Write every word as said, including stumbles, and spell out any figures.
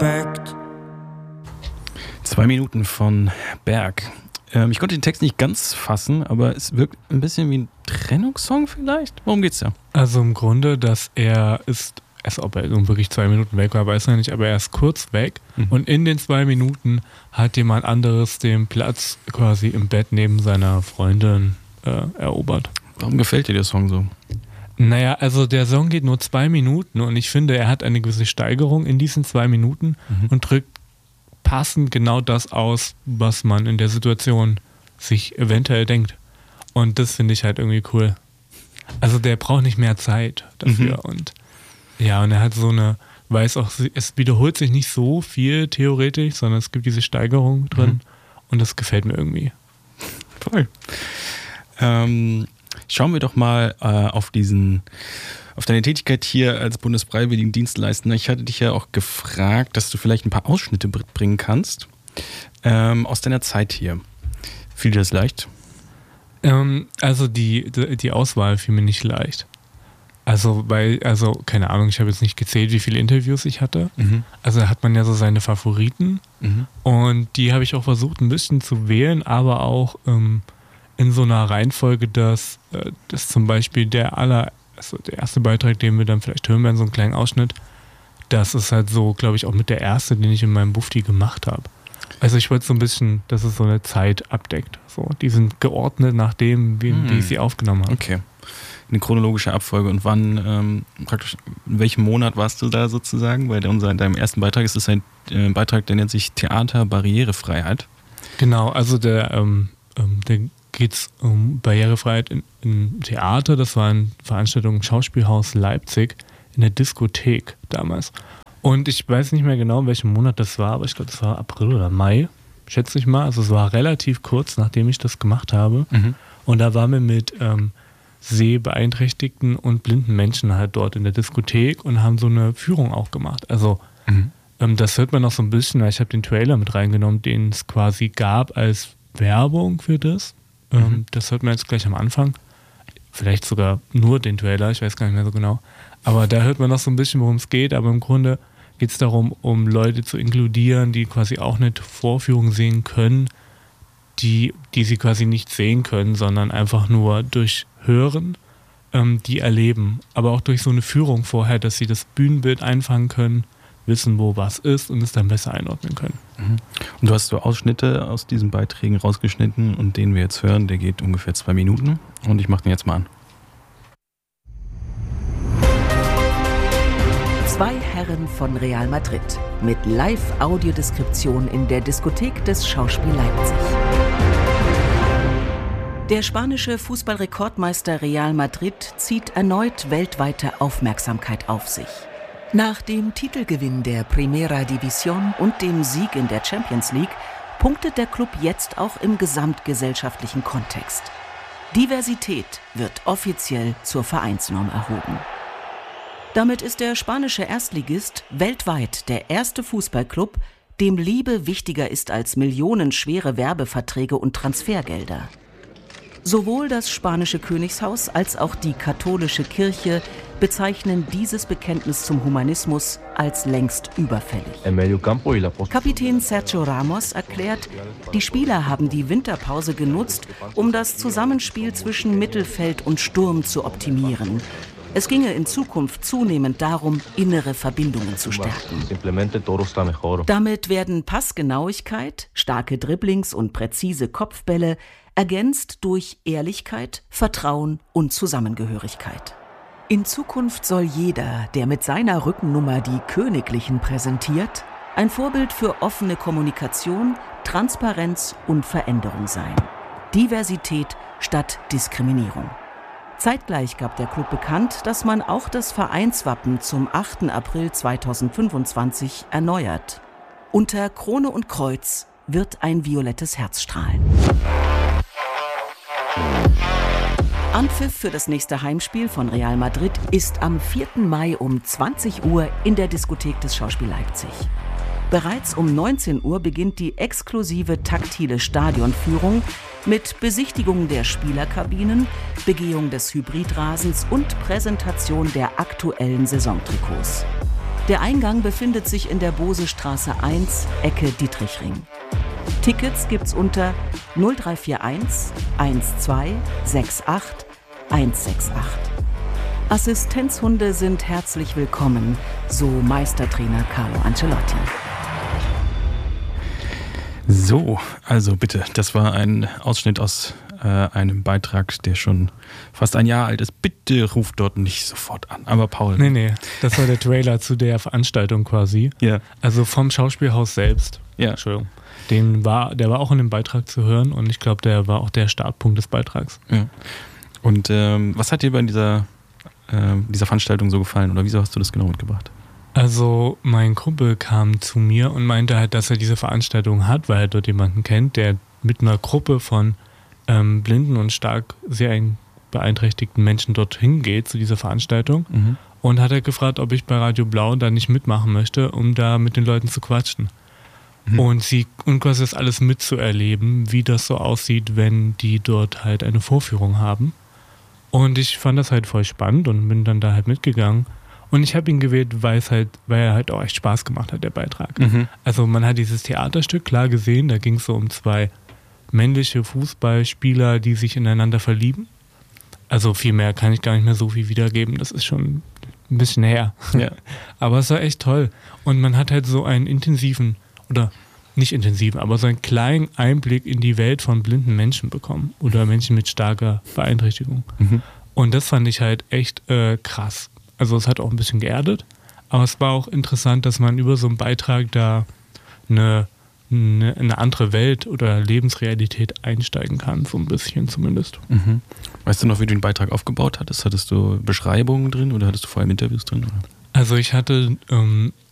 Respekt. Zwei Minuten von Berg. Ähm, ich konnte den Text nicht ganz fassen, aber es wirkt ein bisschen wie ein Trennungssong vielleicht. Worum geht's da? Also im Grunde, dass er ist, also ob er nun wirklich zwei Minuten weg war, weiß er nicht, aber er ist kurz weg mhm. und in den zwei Minuten hat jemand anderes den Platz quasi im Bett neben seiner Freundin äh, erobert. Warum gefällt dir der Song so? Naja, also der Song geht nur zwei Minuten und ich finde, er hat eine gewisse Steigerung in diesen zwei Minuten mhm. und drückt passend genau das aus, was man in der Situation sich eventuell denkt. Und das finde ich halt irgendwie cool. Also der braucht nicht mehr Zeit dafür. Mhm. Und ja, und er hat so eine, weiß auch, es wiederholt sich nicht so viel theoretisch, sondern es gibt diese Steigerung drin mhm. und das gefällt mir irgendwie. Toll. Ähm, schauen wir doch mal äh, auf diesen auf deine Tätigkeit hier als Bundesfreiwilligendienstleistender. Ich hatte dich ja auch gefragt, dass du vielleicht ein paar Ausschnitte bringen kannst ähm, aus deiner Zeit hier. Fiel dir das leicht? Ähm, also die, die Auswahl fiel mir nicht leicht. Also, weil, also, keine Ahnung, ich habe jetzt nicht gezählt, wie viele Interviews ich hatte. Mhm. Also da hat man ja so seine Favoriten mhm. und die habe ich auch versucht ein bisschen zu wählen, aber auch ähm, in so einer Reihenfolge, dass, äh, dass zum Beispiel der aller Also der erste Beitrag, den wir dann vielleicht hören werden, so einen kleinen Ausschnitt, das ist halt so, glaube ich, auch mit der erste, den ich in meinem Bufti gemacht habe. Also ich wollte so ein bisschen, dass es so eine Zeit abdeckt. So, die sind geordnet nach dem, wie, hm. wie ich sie aufgenommen habe. Okay. Eine chronologische Abfolge. Und wann, ähm, praktisch, in welchem Monat warst du da sozusagen? Weil unser, in deinem ersten Beitrag ist es ein äh, Beitrag, der nennt sich Theater Barrierefreiheit. Genau, also der, ähm, ähm, der geht es um Barrierefreiheit in, im Theater. Das war eine Veranstaltung im Schauspielhaus Leipzig in der Diskothek damals. Und ich weiß nicht mehr genau, in welchem Monat das war, aber ich glaube, das war April oder Mai, schätze ich mal. Also es war relativ kurz, nachdem ich das gemacht habe. Mhm. Und da waren wir mit ähm, sehbeeinträchtigten und blinden Menschen halt dort in der Diskothek und haben so eine Führung auch gemacht. Also mhm. ähm, das hört man noch so ein bisschen, weil ich habe den Trailer mit reingenommen, den es quasi gab als Werbung für das. Mhm. Das hört man jetzt gleich am Anfang. Vielleicht sogar nur den Trailer, ich weiß gar nicht mehr so genau. Aber da hört man noch so ein bisschen, worum es geht. Aber im Grunde geht es darum, um Leute zu inkludieren, die quasi auch eine Vorführung sehen können, die, die sie quasi nicht sehen können, sondern einfach nur durch Hören, ähm, die erleben. Aber auch durch so eine Führung vorher, dass sie das Bühnenbild einfangen können, wissen, wo was ist und es dann besser einordnen können. Mhm. Und du hast so Ausschnitte aus diesen Beiträgen rausgeschnitten und den wir jetzt hören, der geht ungefähr zwei Minuten und ich mache den jetzt mal an. Zwei Herren von Real Madrid mit Live-Audiodeskription in der Diskothek des Schauspiel Leipzig. Der spanische Fußballrekordmeister Real Madrid zieht erneut weltweite Aufmerksamkeit auf sich. Nach dem Titelgewinn der Primera División und dem Sieg in der Champions League punktet der Club jetzt auch im gesamtgesellschaftlichen Kontext. Diversität wird offiziell zur Vereinsnorm erhoben. Damit ist der spanische Erstligist weltweit der erste Fußballclub, dem Liebe wichtiger ist als millionenschwere Werbeverträge und Transfergelder. Sowohl das spanische Königshaus als auch die katholische Kirche bezeichnen dieses Bekenntnis zum Humanismus als längst überfällig. Kapitän Sergio Ramos erklärt, die Spieler haben die Winterpause genutzt, um das Zusammenspiel zwischen Mittelfeld und Sturm zu optimieren. Es ginge in Zukunft zunehmend darum, innere Verbindungen zu stärken. Damit werden Passgenauigkeit, starke Dribblings und präzise Kopfbälle ergänzt durch Ehrlichkeit, Vertrauen und Zusammengehörigkeit. In Zukunft soll jeder, der mit seiner Rückennummer die Königlichen präsentiert, ein Vorbild für offene Kommunikation, Transparenz und Veränderung sein. Diversität statt Diskriminierung. Zeitgleich gab der Club bekannt, dass man auch das Vereinswappen zum achten April zweitausendfünfundzwanzig erneuert. Unter Krone und Kreuz wird ein violettes Herz strahlen. Anpfiff für das nächste Heimspiel von Real Madrid ist am vierten Mai um zwanzig Uhr in der Diskothek des Schauspiel Leipzig. Bereits um neunzehn Uhr beginnt die exklusive taktile Stadionführung mit Besichtigung der Spielerkabinen, Begehung des Hybridrasens und Präsentation der aktuellen Saisontrikots. Der Eingang befindet sich in der Bosestraße eins, Ecke Dietrichring. Tickets gibt's unter null drei vier eins eins zwei sechs acht eins sechs acht. Assistenzhunde sind herzlich willkommen, so Meistertrainer Carlo Ancelotti. So, also bitte, das war ein Ausschnitt aus äh, einem Beitrag, der schon fast ein Jahr alt ist. Bitte ruft dort nicht sofort an. Aber Paul. Nee, nee, das war der Trailer zu der Veranstaltung quasi. Ja. Also vom Schauspielhaus selbst. Ja. Entschuldigung. Den war, der war auch in dem Beitrag zu hören und ich glaube, der war auch der Startpunkt des Beitrags. Ja. Und ähm, was hat dir bei dieser, äh, dieser Veranstaltung so gefallen oder wieso hast du das genau mitgebracht? Also mein Kumpel kam zu mir und meinte halt, dass er diese Veranstaltung hat, weil er dort jemanden kennt, der mit einer Gruppe von ähm, blinden und stark sehr beeinträchtigten Menschen dorthin geht zu dieser Veranstaltung. Mhm. Und hat er gefragt, ob ich bei Radio Blau da nicht mitmachen möchte, um da mit den Leuten zu quatschen. Mhm. Und sie und quasi das alles mitzuerleben, wie das so aussieht, wenn die dort halt eine Vorführung haben. Und ich fand das halt voll spannend und bin dann da halt mitgegangen. Und ich habe ihn gewählt, weil es halt, weil er halt auch echt Spaß gemacht hat, der Beitrag. Mhm. Also man hat dieses Theaterstück klar gesehen, da ging es so um zwei männliche Fußballspieler, die sich ineinander verlieben. Also viel mehr kann ich gar nicht mehr so viel wiedergeben, das ist schon ein bisschen her. Ja. Aber es war echt toll. Und man hat halt so einen intensiven, oder nicht intensiven, aber so einen kleinen Einblick in die Welt von blinden Menschen bekommen. Oder Menschen mit starker Beeinträchtigung. Mhm. Und das fand ich halt echt äh, krass. Also es hat auch ein bisschen geerdet, aber es war auch interessant, dass man über so einen Beitrag da eine, eine, eine andere Welt oder Lebensrealität einsteigen kann, so ein bisschen zumindest. Mhm. Weißt du noch, wie du den Beitrag aufgebaut hattest? Hattest du Beschreibungen drin oder hattest du vor allem Interviews drin? Oder? Also ich hatte ähm,